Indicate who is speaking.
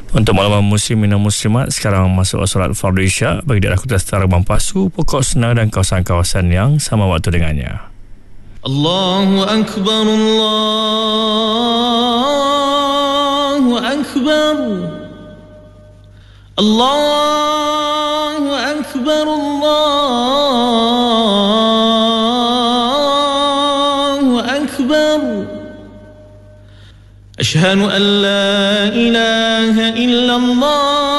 Speaker 1: Untuk makluman muslimin dan muslimat, sekarang masuk solat fardu isyak bagi daerah Kota Setara Mampasu, Pokok Sena dan kawasan-kawasan yang sama waktu dengannya.
Speaker 2: Allahu Akbar, Allahu Akbar, Allahu Akbar, Allahu Akbar. Asyhadu an la ilaha illallah